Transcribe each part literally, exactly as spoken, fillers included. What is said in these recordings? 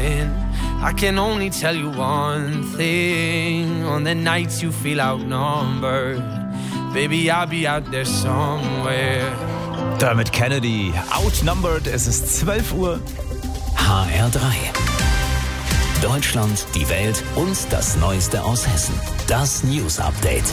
something. I can only tell you one thing. On the nights you feel outnumbered, baby, I'll be out there somewhere. Dermot Kennedy, Outnumbered, es ist zwölf Uhr. H R drei. Deutschland, die Welt und das Neueste aus Hessen. Das News Update.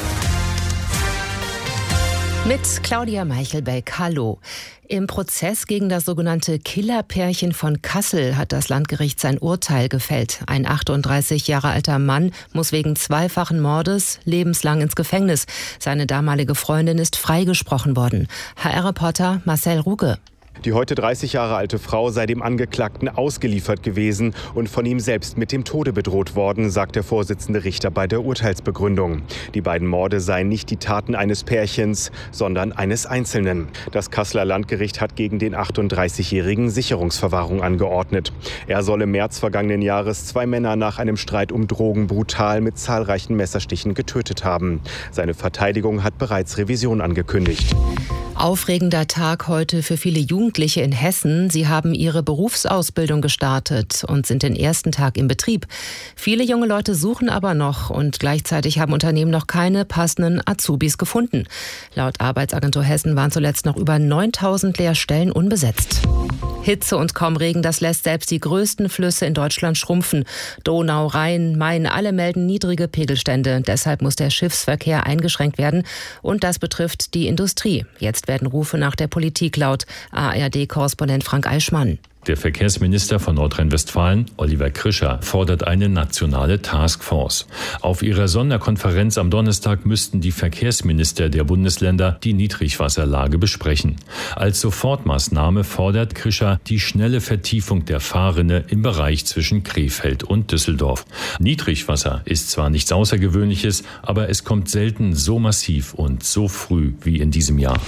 Mit Claudia Meichelbeck, hallo. Im Prozess gegen das sogenannte Killerpärchen von Kassel hat das Landgericht sein Urteil gefällt. Ein achtunddreißig Jahre alter Mann muss wegen zweifachen Mordes lebenslang ins Gefängnis. Seine damalige Freundin ist freigesprochen worden. H R-Reporter Marcel Ruge. Die heute dreißig Jahre alte Frau sei dem Angeklagten ausgeliefert gewesen und von ihm selbst mit dem Tode bedroht worden, sagt der Vorsitzende Richter bei der Urteilsbegründung. Die beiden Morde seien nicht die Taten eines Pärchens, sondern eines Einzelnen. Das Kasseler Landgericht hat gegen den achtunddreißigjährigen Sicherungsverwahrung angeordnet. Er soll im März vergangenen Jahres zwei Männer nach einem Streit um Drogen brutal mit zahlreichen Messerstichen getötet haben. Seine Verteidigung hat bereits Revision angekündigt. Aufregender Tag heute für viele Jugendliche in Hessen. Sie haben ihre Berufsausbildung gestartet und sind den ersten Tag im Betrieb. Viele junge Leute suchen aber noch und gleichzeitig haben Unternehmen noch keine passenden Azubis gefunden. Laut Arbeitsagentur Hessen waren zuletzt noch über neuntausend Lehrstellen unbesetzt. Hitze und kaum Regen, das lässt selbst die größten Flüsse in Deutschland schrumpfen. Donau, Rhein, Main, alle melden niedrige Pegelstände. Deshalb muss der Schiffsverkehr eingeschränkt werden. Und das betrifft die Industrie. Jetzt werden Rufe nach der Politik laut. A R D-Korrespondent Frank Eichmann. Der Verkehrsminister von Nordrhein-Westfalen, Oliver Krischer, fordert eine nationale Taskforce. Auf ihrer Sonderkonferenz am Donnerstag müssten die Verkehrsminister der Bundesländer die Niedrigwasserlage besprechen. Als Sofortmaßnahme fordert Krischer die schnelle Vertiefung der Fahrrinne im Bereich zwischen Krefeld und Düsseldorf. Niedrigwasser ist zwar nichts Außergewöhnliches, aber es kommt selten so massiv und so früh wie in diesem Jahr.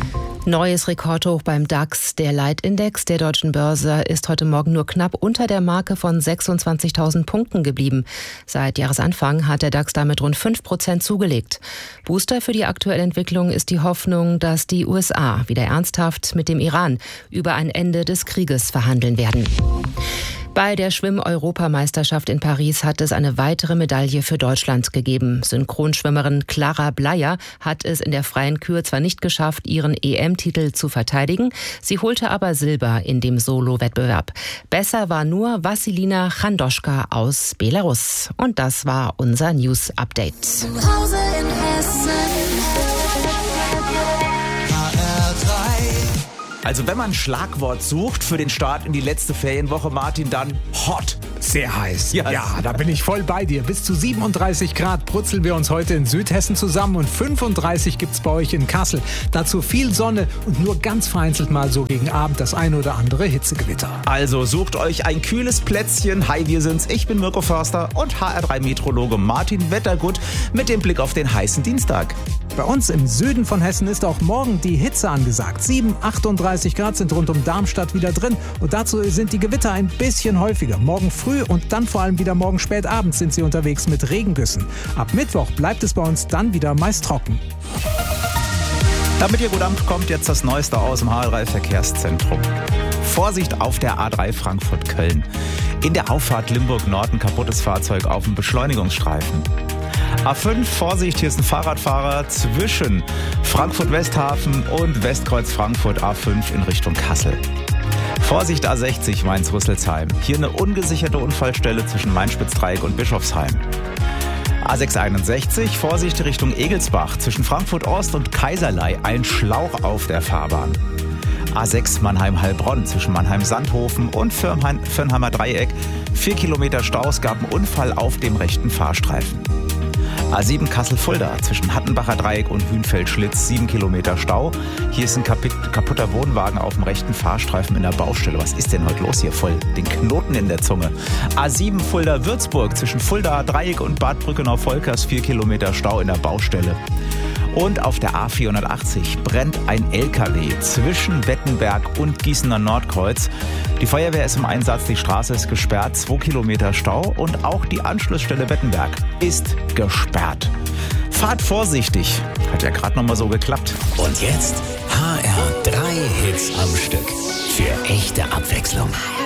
Neues Rekordhoch beim DAX. Der Leitindex der deutschen Börse ist heute Morgen nur knapp unter der Marke von sechsundzwanzigtausend Punkten geblieben. Seit Jahresanfang hat der DAX damit rund fünf Prozent zugelegt. Booster für die aktuelle Entwicklung ist die Hoffnung, dass die U S A wieder ernsthaft mit dem Iran über ein Ende des Krieges verhandeln werden. Bei der Schwimm-Europameisterschaft in Paris hat es eine weitere Medaille für Deutschland gegeben. Synchronschwimmerin Clara Bleier hat es in der freien Kür zwar nicht geschafft, ihren E M-Titel zu verteidigen, sie holte aber Silber in dem Solo-Wettbewerb. Besser war nur Wassilina Chandoschka aus Belarus. Und das war unser News-Update. Zu Hause in Hessen. Also wenn man ein Schlagwort sucht für den Start in die letzte Ferienwoche, Martin, dann hot. Sehr heiß. Ja. Ja, da bin ich voll bei dir. Bis zu siebenunddreißig Grad brutzeln wir uns heute in Südhessen zusammen und fünfunddreißig gibt's bei euch in Kassel. Dazu viel Sonne und nur ganz vereinzelt mal so gegen Abend das ein oder andere Hitzegewitter. Also sucht euch ein kühles Plätzchen. Hi, wir sind's. Ich bin Mirko Förster und H R drei Meteorologe Martin Wettergut mit dem Blick auf den heißen Dienstag. Bei uns im Süden von Hessen ist auch morgen die Hitze angesagt. sieben, achtunddreißig Grad sind rund um Darmstadt wieder drin. Und dazu sind die Gewitter ein bisschen häufiger. Morgen früh und dann vor allem wieder morgen spät abends sind sie unterwegs mit Regengüssen. Ab Mittwoch bleibt es bei uns dann wieder meist trocken. Damit ihr gut ankommt, kommt jetzt das Neueste aus dem H R drei Verkehrszentrum. Vorsicht auf der A drei Frankfurt-Köln. In der Auffahrt Limburg-Nord ein kaputtes Fahrzeug auf dem Beschleunigungsstreifen. A fünf, Vorsicht, hier ist ein Fahrradfahrer zwischen Frankfurt-Westhafen und Westkreuz Frankfurt A fünf in Richtung Kassel. Vorsicht A sechzig, Mainz-Rüsselsheim. Hier eine ungesicherte Unfallstelle zwischen Main-Spitz-Dreieck und Bischofsheim. A sechshunderteinundsechzig, Vorsicht Richtung Egelsbach. Zwischen Frankfurt-Ost und Kaiserlei ein Schlauch auf der Fahrbahn. A sechs Mannheim-Heilbronn zwischen Mannheim-Sandhofen und Firnheimer Dreieck. Vier Kilometer Stau, es gab einen Unfall auf dem rechten Fahrstreifen. A sieben Kassel-Fulda zwischen Hattenbacher Dreieck und Hühnfeld-Schlitz, sieben Kilometer Stau. Hier ist ein kaputter Wohnwagen auf dem rechten Fahrstreifen in der Baustelle. Was ist denn heute los hier? Voll den Knoten in der Zunge. A sieben Fulda-Würzburg zwischen Fulda Dreieck und Bad Brückenau-Volkers, vier Kilometer Stau in der Baustelle. Und auf der A vierhundertachtzig brennt ein L K W zwischen Wettenberg und Gießener Nordkreuz. Die Feuerwehr ist im Einsatz, die Straße ist gesperrt, zwei Kilometer Stau und auch die Anschlussstelle Wettenberg ist gesperrt. Fahrt vorsichtig, hat ja gerade noch mal so geklappt. Und jetzt H R drei Hits am Stück für echte Abwechslung.